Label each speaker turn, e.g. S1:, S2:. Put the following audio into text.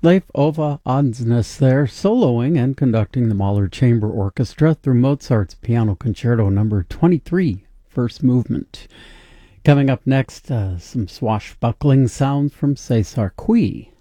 S1: Leif Ove Andsnes there, soloing and conducting the Mahler Chamber Orchestra through Mozart's Piano Concerto No. 23, first movement. Coming up next, some swashbuckling sounds from César Cui.